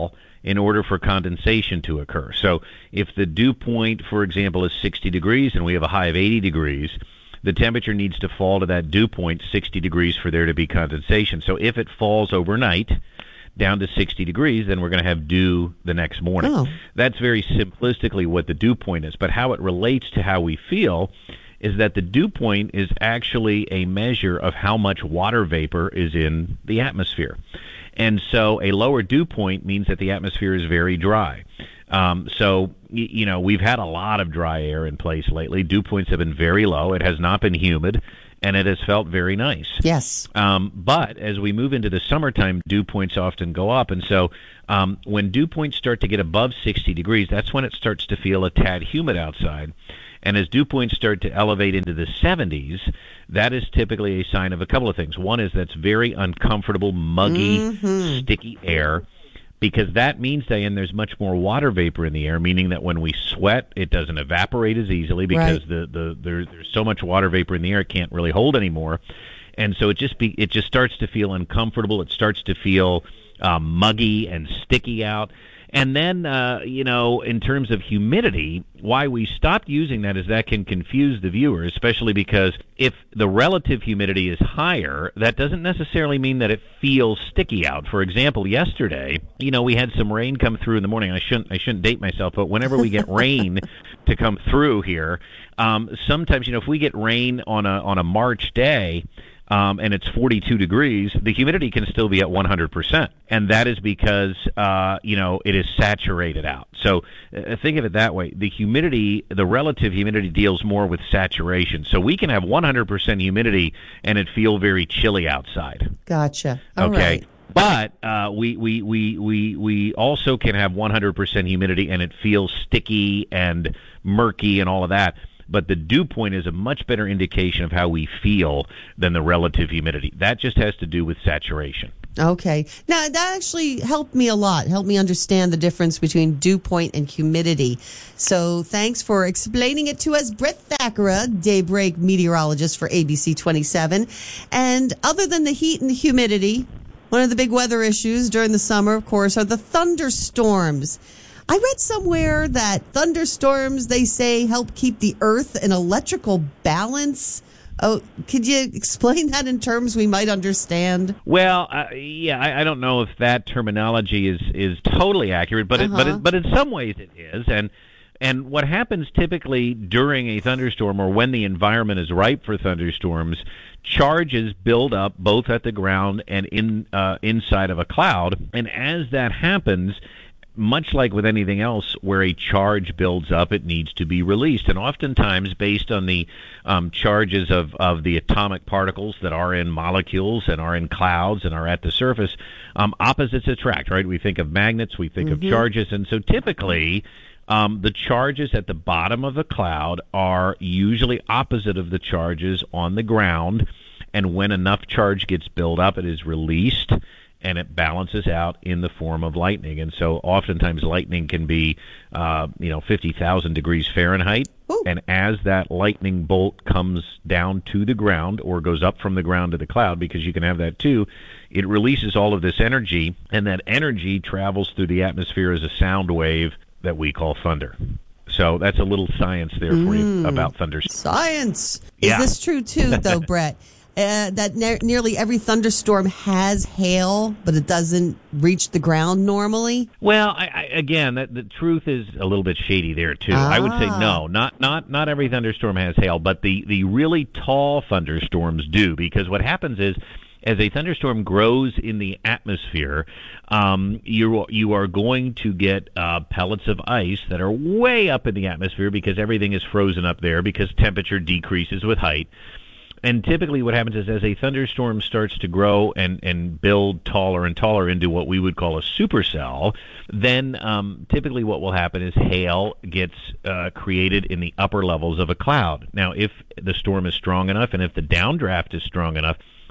in order for condensation to occur. So if the dew point, for example, is sixty degrees and we have a high of eighty degrees, the temperature needs to fall to that dew point sixty degrees for there to be condensation. So if it falls overnight down to sixty degrees, then we're going to have dew the next morning. Oh. That's very simplistically what the dew point is. But how it relates to how we feel is that the dew point is actually a measure of how much water vapor is in the atmosphere. And so a lower dew point means that the atmosphere is very dry. Um, so, y- you know, we've had a lot of dry air in place lately. Dew points have been very low. It has not been humid, and it has felt very nice. Yes. Um, but as we move into the summertime, dew points often go up. And so um, when dew points start to get above sixty degrees, that's when it starts to feel a tad humid outside. And as dew points start to elevate into the seventies, that is typically a sign of a couple of things. One is that's very uncomfortable, muggy, Mhm. sticky air, because that means, Diane, there's much more water vapor in the air, meaning that when we sweat, it doesn't evaporate as easily because Right. the, the there, there's so much water vapor in the air it can't really hold anymore. And so it just be, it just starts to feel uncomfortable. It starts to feel um, muggy and sticky out. And then, uh, you know, in terms of humidity, why we stopped using that is that can confuse the viewer, especially because if the relative humidity is higher, that doesn't necessarily mean that it feels sticky out. For example, yesterday, you know, we had some rain come through in the morning. I shouldn't, I shouldn't date myself, but whenever we get rain to come through here, um, sometimes, you know, if we get rain on a on a March day, Um, and it's forty-two degrees, the humidity can still be at one hundred percent. And that is because, uh, you know, it is saturated out. So uh, think of it that way. The humidity, the relative humidity deals more with saturation. So we can have one hundred percent humidity and it feel very chilly outside. Gotcha. All Okay. right. But uh, we, we, we, we, we also can have one hundred percent humidity and it feels sticky and murky and all of that. But the dew point is a much better indication of how we feel than the relative humidity. That just has to do with saturation. Okay. Now, that actually helped me a lot, helped me understand the difference between dew point and humidity. So thanks for explaining it to us, Brett Thakura, daybreak meteorologist for A B C twenty-seven. And other than the heat and the humidity, one of the big weather issues during the summer, of course, are the thunderstorms. I read somewhere that thunderstorms, they say, help keep the earth in electrical balance. Oh, could you explain that in terms we might understand? Well, uh, yeah, I, I don't know if that terminology is, is totally accurate, but it, but Uh-huh. it, but in some ways it is. And and what happens typically during a thunderstorm or when the environment is ripe for thunderstorms, charges build up both at the ground and in uh, inside of a cloud. And as that happens, much like with anything else where a charge builds up, it needs to be released. And oftentimes, based on the um, charges of, of the atomic particles that are in molecules and are in clouds and are at the surface, um, opposites attract, right? We think of magnets, we think Mm-hmm. of charges. And so typically, um, the charges at the bottom of the cloud are usually opposite of the charges on the ground. And when enough charge gets built up, it is released, and it balances out in the form of lightning. And so oftentimes lightning can be, uh, you know, fifty thousand degrees Fahrenheit. Ooh. And as that lightning bolt comes down to the ground or goes up from the ground to the cloud, because you can have that too, it releases all of this energy, and that energy travels through the atmosphere as a sound wave that we call thunder. So that's a little science there for Mm. you about thunder. Science. Is Yeah. this true too, though, Brett? Uh, that ne- nearly every thunderstorm has hail, but it doesn't reach the ground normally? Well, I, I, again, that, the truth is a little bit shady there too. I would say Ah. no, not not not every thunderstorm has hail, but the the really tall thunderstorms do, because what happens is, as a thunderstorm grows in the atmosphere, um, you you are going to get uh, pellets of ice that are way up in the atmosphere because everything is frozen up there because temperature decreases with height. And typically what happens is as a thunderstorm starts to grow and, and build taller and taller into what we would call a supercell, then um, typically what will happen is hail gets uh, created in the upper levels of a cloud. Now, if the storm is strong enough and if the downdraft is strong enough,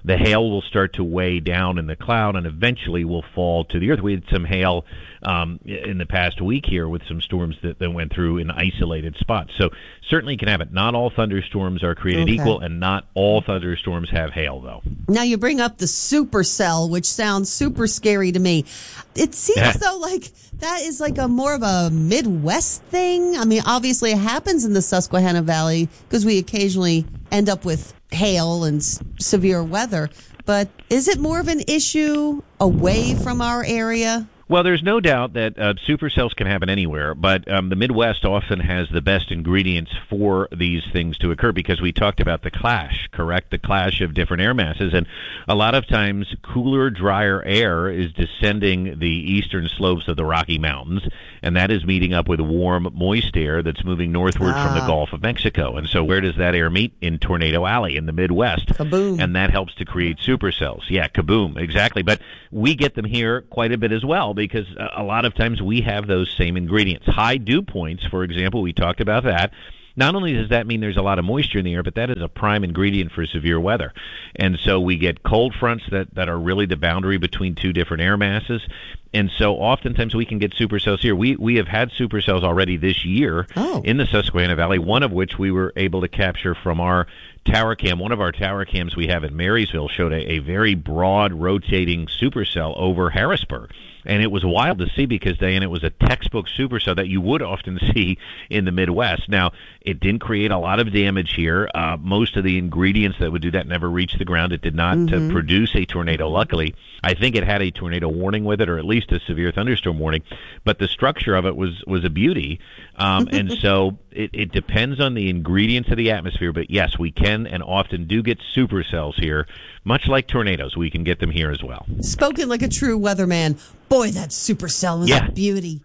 the hail will start to weigh down in the cloud and eventually will fall to the earth. We had some hail um, in the past week here with some storms that, that went through in isolated spots. So certainly can happen. Not all thunderstorms are created Okay. equal, and not all thunderstorms have hail, though. Now you bring up the supercell, which sounds super scary to me. It seems though like that is like a more of a Midwest thing. I mean, obviously it happens in the Susquehanna Valley because we occasionally end up with hail and s- severe weather. But is it more of an issue away from our area? Well, there's no doubt that uh, supercells can happen anywhere, but um, the Midwest often has the best ingredients for these things to occur because we talked about the clash, correct? The clash of different air masses, and a lot of times cooler, drier air is descending the eastern slopes of the Rocky Mountains, and that is meeting up with warm, moist air that's moving northward Ah. from the Gulf of Mexico. And so where does that air meet? In Tornado Alley in the Midwest. Kaboom. And that helps to create supercells. Yeah, kaboom, exactly. But we get them here quite a bit as well, because a lot of times we have those same ingredients. High dew points, for example, we talked about that. Not only does that mean there's a lot of moisture in the air, but that is a prime ingredient for severe weather. And so we get cold fronts that, that are really the boundary between two different air masses. And so oftentimes we can get supercells here. We we have had supercells already this year oh. in the Susquehanna Valley, one of which we were able to capture from our tower cam. One of our tower cams we have in Marysville showed a, a very broad rotating supercell over Harrisburg. And it was wild to see because, Diane, it was a textbook supercell that you would often see in the Midwest. Now, it didn't create a lot of damage here. Uh, most of the ingredients that would do that never reached the ground. It did not Mm-hmm. uh, produce a tornado, luckily. I think it had a tornado warning with it, or at least a severe thunderstorm warning. But the structure of it was, was a beauty. Um, and so it, it depends on the ingredients of the atmosphere. But, yes, we can and often do get supercells here. Much like tornadoes, we can get them here as well. Spoken like a true weatherman. Boy, that supercell was Yeah. a beauty.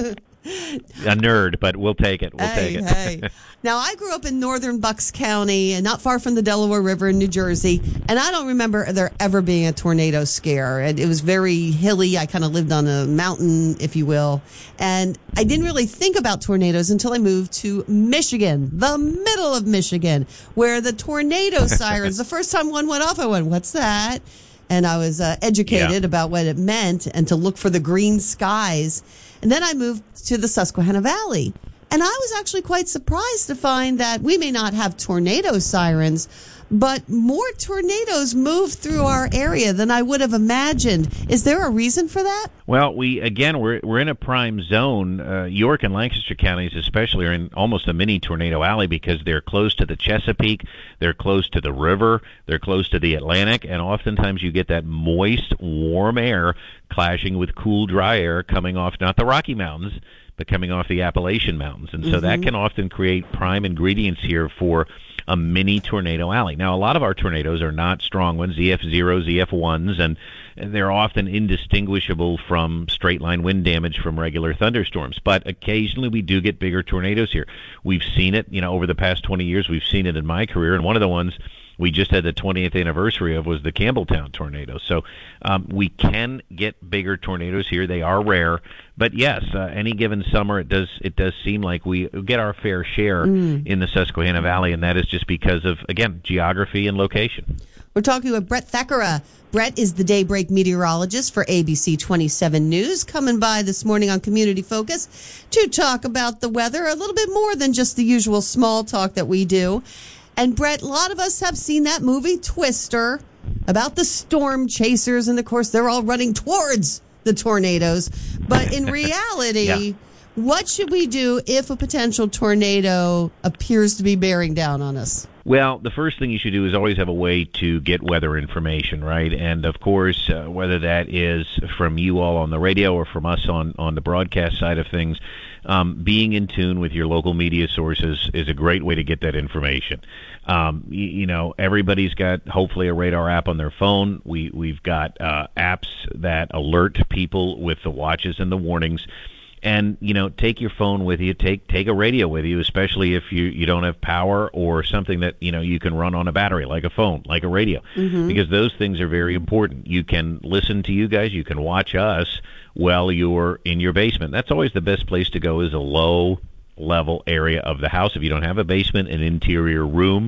A nerd, but we'll take it. We'll hey, take it. hey. Now, I grew up in northern Bucks County, and not far from the Delaware River in New Jersey, and I don't remember there ever being a tornado scare. And it was very hilly. I kind of lived on a mountain, if you will, and I didn't really think about tornadoes until I moved to Michigan, the middle of Michigan, where the tornado sirens, the first time one went off, I went, "What's that?" And I was uh, educated Yeah. about what it meant and to look for the green skies. And then I moved to the Susquehanna Valley. And I was actually quite surprised to find that we may not have tornado sirens, but more tornadoes move through our area than I would have imagined. Is there a reason for that? Well, we again we're we're in a prime zone. Uh, York and Lancaster counties, especially, are in almost a mini tornado alley because they're close to the Chesapeake, they're close to the river, they're close to the Atlantic, and oftentimes you get that moist, warm air clashing with cool, dry air coming off not the Rocky Mountains, but coming off the Appalachian Mountains, and so Mm-hmm. that can often create prime ingredients here for a mini tornado alley. Now, a lot of our tornadoes are not strong ones, Z F zeros, Z F ones, and they're often indistinguishable from straight-line wind damage from regular thunderstorms. But occasionally we do get bigger tornadoes here. We've seen it, you know, over the past twenty years. We've seen it in my career, and one of the ones we just had the twentieth anniversary of was the Campbelltown tornado. So um, we can get bigger tornadoes here. They are rare, but yes, uh, any given summer it does it does seem like we get our fair share Mm. in the Susquehanna Valley, and that is just because of, again, geography and location. We're talking with Brett Thakura. Brett is the daybreak meteorologist for A B C twenty-seven News, coming by this morning on Community Focus to talk about the weather, a little bit more than just the usual small talk that we do. And Brett, a lot of us have seen that movie Twister about the storm chasers, and of course they're all running towards the tornadoes. But in reality, Yeah. what should we do if a potential tornado appears to be bearing down on us? Well, the first thing you should do is always have a way to get weather information, right? And, of course, uh, whether that is from you all on the radio or from us on, on the broadcast side of things, um, being in tune with your local media sources is a great way to get that information. Um, you, you know, everybody's got, hopefully, a radar app on their phone. We, we've got uh, apps that alert people with the watches and the warnings. And, you know, take your phone with you, take take a radio with you, especially if you, you don't have power or something that, you know, you can run on a battery, like a phone, like a radio, Mm-hmm. because those things are very important. You can listen to you guys, you can watch us while you're in your basement. That's always the best place to go, is a low-level area of the house. If you don't have a basement, an interior room,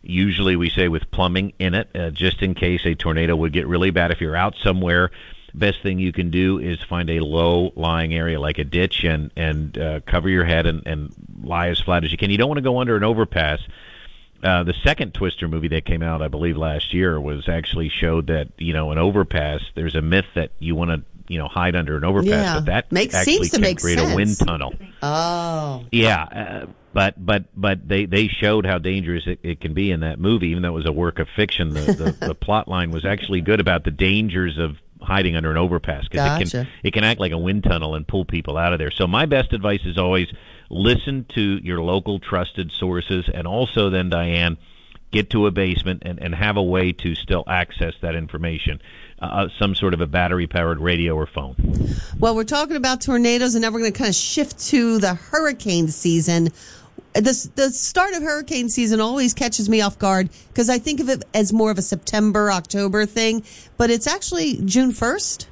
usually we say with plumbing in it, uh, just in case a tornado would get really bad. If you're out somewhere, best thing you can do is find a low-lying area like a ditch and, and uh, cover your head and, and lie as flat as you can. You don't want to go under an overpass. Uh, the second Twister movie that came out, I believe, last year was actually showed that, you know, an overpass, there's a myth that you want to, you know, hide under an overpass, Yeah. but that Makes- actually seems to can make create sense. a wind tunnel. Oh. Yeah, uh, but but but they, they showed how dangerous it, it can be in that movie, even though it was a work of fiction. The, the, the plot line was actually good about the dangers of hiding under an overpass, because it Gotcha. can it can act like a wind tunnel and pull people out of there. So my best advice is always listen to your local trusted sources, and also then, Diane, get to a basement and, and have a way to still access that information, uh, some sort of a battery-powered radio or phone. Well, we're talking about tornadoes, and now we're going to kind of shift to the hurricane season. The, the start of hurricane season always catches me off guard because I think of it as more of a September, October thing, but it's actually June first.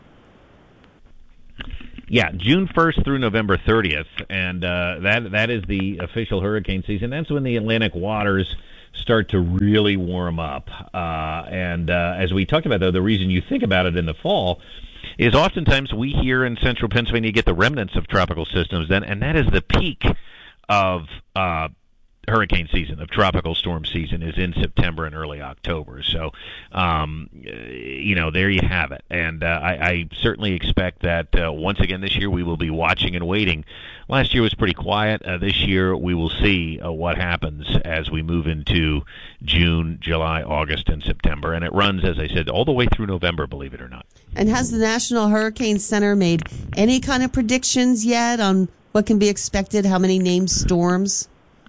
Yeah, June first through November thirtieth, and uh, that that is the official hurricane season. That's when the Atlantic waters start to really warm up. Uh, and uh, as we talked about, though, the reason you think about it in the fall is oftentimes we here in central Pennsylvania get the remnants of tropical systems then, and that is the peak of uh, hurricane season, of tropical storm season, is in September and early October. So, um, you know, there you have it. And uh, I, I certainly expect that uh, once again this year we will be watching and waiting. Last year was pretty quiet. Uh, this year we will see uh, what happens as we move into June, July, August, and September. And it runs, as I said, all the way through November, believe it or not. And has the National Hurricane Center made any kind of predictions yet on what can be expected, how many named storms?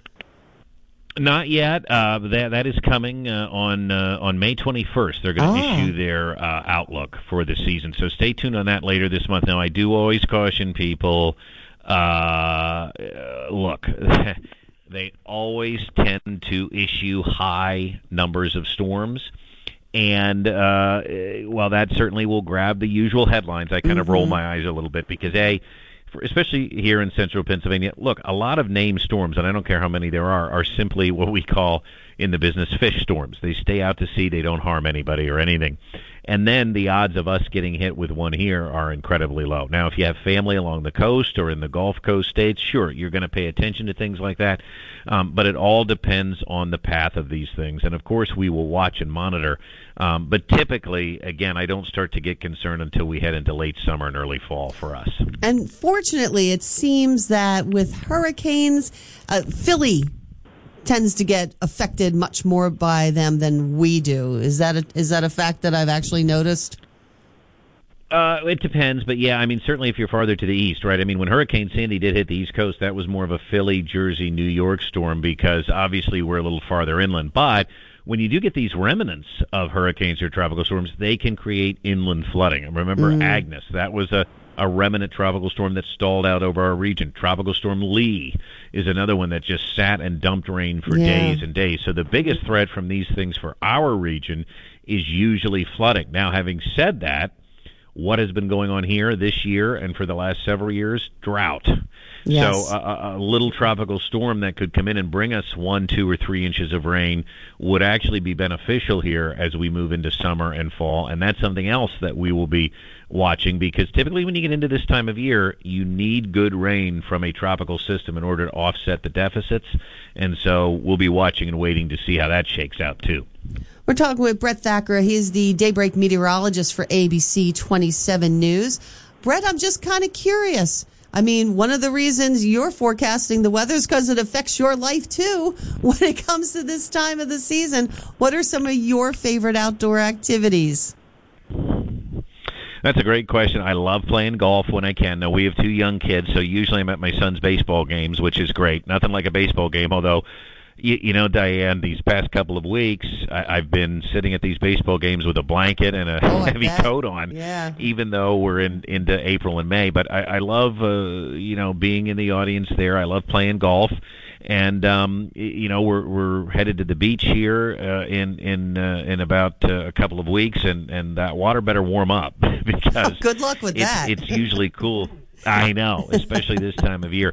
Not yet. Uh, that that is coming uh, on uh, on May twenty-first. They're going to Oh. issue their uh, outlook for the season. So stay tuned on that later this month. Now, I do always caution people. Uh, look, they always tend to issue high numbers of storms. And uh, while that certainly will grab the usual headlines, I kind of roll my eyes a little bit because, A, for, especially here in central Pennsylvania, look, a lot of named storms, and I don't care how many there are, are simply what we call in the business fish storms. They stay out to sea. They don't harm anybody or anything. And then the odds of us getting hit with one here are incredibly low. Now, if you have family along the coast or in the Gulf Coast states, sure, you're going to pay attention to things like that. Um, but it all depends on the path of these things. And, of course, we will watch and monitor. Um, but typically, again, I don't start to get concerned until we head into late summer and early fall for us. And fortunately, it seems that with hurricanes, uh, Philly tends to get affected much more by them than we do. Is that a, is that a fact that I've actually noticed? Uh, it depends, but yeah, I mean, certainly if you're farther to the east, right? I mean, when Hurricane Sandy did hit the East Coast, that was more of a Philly, Jersey, New York storm because obviously we're a little farther inland. But when you do get these remnants of hurricanes or tropical storms, they can create inland flooding. And remember Mm. Agnes, that was a, a remnant tropical storm that stalled out over our region. Tropical Storm Lee is another one that just sat and dumped rain for Yeah. days and days. So the biggest threat from these things for our region is usually flooding. Now, having said that, what has been going on here this year and for the last several years? Drought. Yes. So a, a little tropical storm that could come in and bring us one, two, or three inches of rain would actually be beneficial here as we move into summer and fall. And that's something else that we will be watching because typically when you get into this time of year, you need good rain from a tropical system in order to offset the deficits. And so we'll be watching and waiting to see how that shakes out too. We're talking with Brett Thacker. He's the daybreak meteorologist for A B C twenty-seven News. Brett, I'm just kind of curious. I mean, one of the reasons you're forecasting the weather is because it affects your life, too, when it comes to this time of the season. What are some of your favorite outdoor activities? That's a great question. I love playing golf when I can. Now, we have two young kids, so usually I'm at my son's baseball games, which is great. Nothing like a baseball game, although... You, you know, Diane, these past couple of weeks, I, I've been sitting at these baseball games with a blanket and a Oh, heavy coat on, yeah. even though we're in into April and May. But I, I love, uh, you know, being in the audience there. I love playing golf. And, um, y- you know, we're we're headed to the beach here uh, in in uh, in about uh, a couple of weeks, and, and that water better warm up because Good luck with it's, that. it's usually cool. I know, especially this time of year.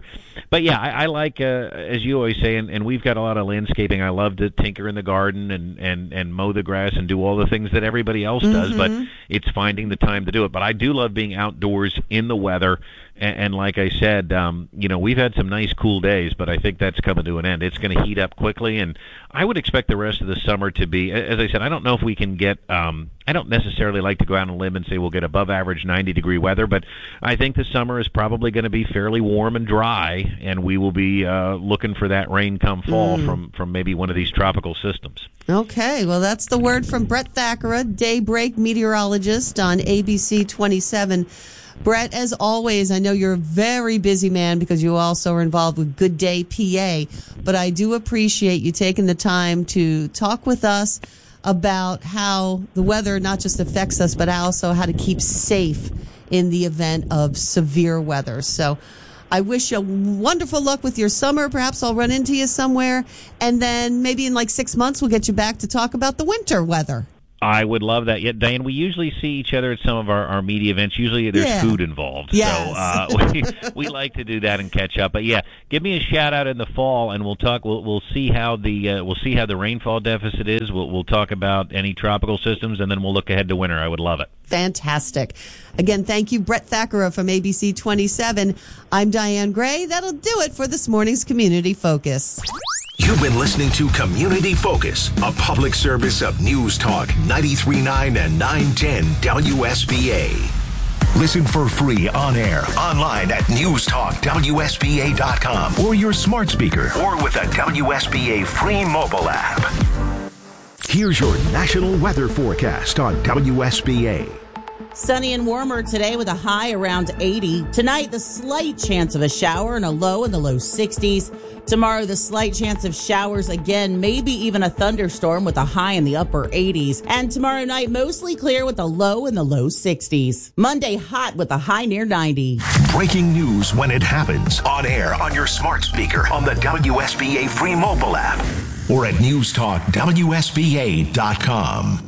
but yeah, I, I like, uh, as you always say, and, and we've got a lot of landscaping. I love to tinker in the garden and, and, and mow the grass and do all the things that everybody else does, Mm-hmm. but it's finding the time to do it. But I do love being outdoors in the weather. And, and like I said, um, you know, we've had some nice cool days, but I think that's coming to an end. It's going to heat up quickly, and I would expect the rest of the summer to be, as I said, I don't know if we can get, um, I don't necessarily like to go out on a limb and say we'll get above average ninety degree weather, but I think the summer is probably going to be fairly warm and dry, and we will be uh, looking for that rain come fall Mm. from, from maybe one of these tropical systems. Okay, well, that's the word from Brett Thakora, daybreak meteorologist on A B C twenty-seven. Brett, as always, I know you're a very busy man because you also are involved with Good Day P A, but I do appreciate you taking the time to talk with us about how the weather not just affects us, but also how to keep safe in the event of severe weather. So I wish you wonderful luck with your summer. Perhaps I'll run into you somewhere, and then maybe in like six months we'll get you back to talk about the winter weather. I would love that. Yeah, Diane, we usually see each other at some of our, our media events. Usually there's Yeah. food involved. Yes. So uh, we, we like to do that and catch up. But yeah, give me a shout out in the fall and we'll talk we'll we'll see how the uh, we'll see how the rainfall deficit is. We'll we'll talk about any tropical systems and then we'll look ahead to winter. I would love it. Fantastic. Again, thank you, Brett Thakora from A B C twenty-seven. I'm Diane Gray. That'll do it for this morning's Community Focus. You've been listening to Community Focus, a public service of News Talk ninety-three point nine and nine ten W S B A. Listen for free on air, online at news talk W S B A dot com or your smart speaker or with a W S B A free mobile app. Here's your national weather forecast on W S B A. Sunny and warmer today with a high around eighty. Tonight, the slight chance of a shower and a low in the low sixties. Tomorrow, the slight chance of showers again, maybe even a thunderstorm with a high in the upper eighties. And tomorrow night, mostly clear with a low in the low sixties. Monday, hot with a high near ninety. Breaking news when it happens. On air, on your smart speaker, on the W S B A free mobile app, or at news talk W S B A dot com.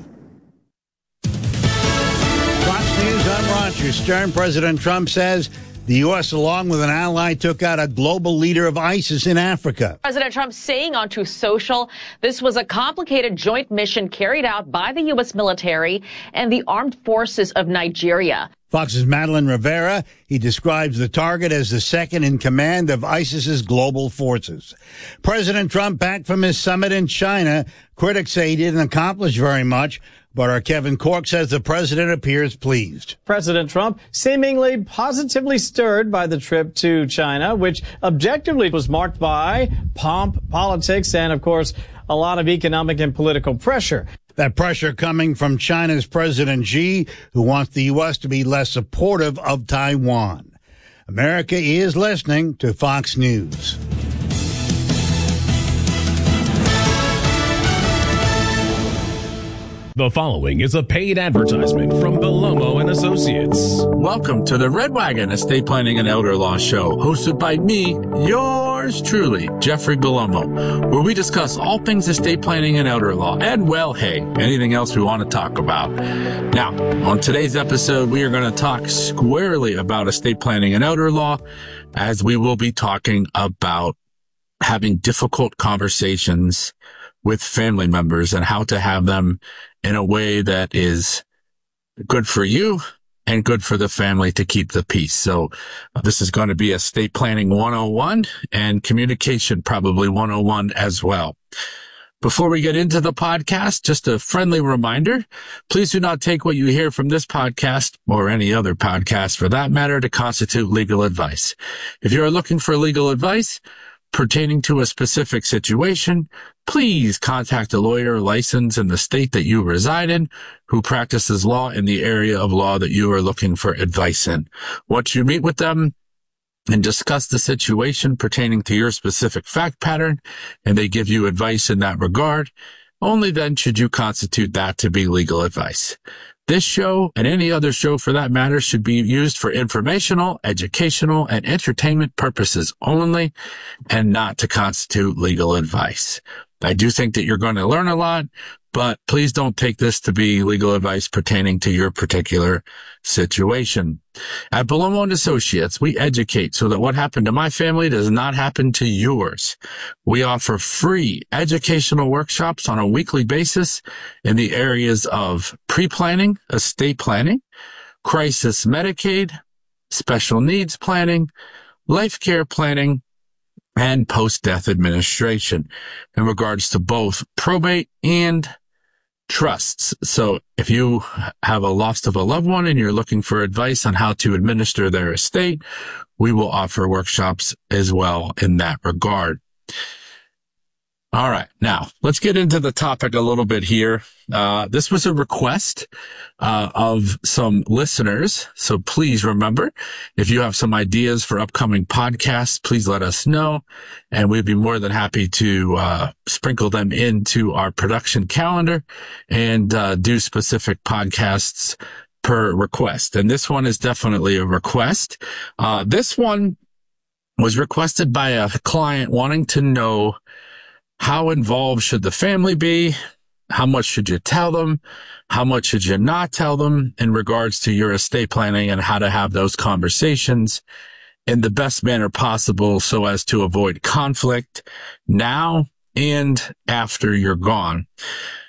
Fox News, I'm Roger Stern. President Trump says the U S, along with an ally, took out a global leader of ISIS in Africa. President Trump saying on Truth Social, this was a complicated joint mission carried out by the U S military and the armed forces of Nigeria. Fox's Madeline Rivera, he describes the target as the second in command of ISIS's global forces. President Trump back from his summit in China. Critics say he didn't accomplish very much, but our Kevin Cork says the president appears pleased. President Trump seemingly positively stirred by the trip to China, which objectively was marked by pomp, politics, and, of course, a lot of economic and political pressure. That pressure coming from China's President Xi, who wants the U S to be less supportive of Taiwan. America is listening to Fox News. The following is a paid advertisement from Belomo and Associates. Welcome to the Red Wagon Estate Planning and Elder Law Show, hosted by me, yours truly, Jeffrey Belomo, where we discuss all things estate planning and elder law, and, well, hey, anything else we want to talk about. Now, on today's episode, we are going to talk squarely about estate planning and elder law, as we will be talking about having difficult conversations with family members and how to have them in a way that is good for you and good for the family to keep the peace. So uh, this is going to be estate planning one oh one and communication probably one oh one as well. Before we get into the podcast, just a friendly reminder, please do not take what you hear from this podcast or any other podcast for that matter to constitute legal advice. If you are looking for legal advice pertaining to a specific situation, please contact a lawyer licensed in the state that you reside in who practices law in the area of law that you are looking for advice in. Once you meet with them and discuss the situation pertaining to your specific fact pattern, and they give you advice in that regard, only then should you constitute that to be legal advice. This show, and any other show for that matter, should be used for informational, educational, and entertainment purposes only, and not to constitute legal advice. I do think that you're going to learn a lot, but please don't take this to be legal advice pertaining to your particular situation. At Belomo and Associates, we educate so that what happened to my family does not happen to yours. We offer free educational workshops on a weekly basis in the areas of pre-planning, estate planning, crisis Medicaid, special needs planning, life care planning, and post-death administration in regards to both probate and trusts. So if you have a loss of a loved one and you're looking for advice on how to administer their estate, we will offer workshops as well in that regard. All right. Now let's get into the topic a little bit here. Uh, this was a request, uh, of some listeners. So please remember, if you have some ideas for upcoming podcasts, please let us know. And we'd be more than happy to, uh, sprinkle them into our production calendar and, uh, do specific podcasts per request. And this one is definitely a request. Uh, this one was requested by a client wanting to know, how involved should the family be? How much should you tell them? How much should you not tell them in regards to your estate planning and how to have those conversations in the best manner possible so as to avoid conflict now and after you're gone?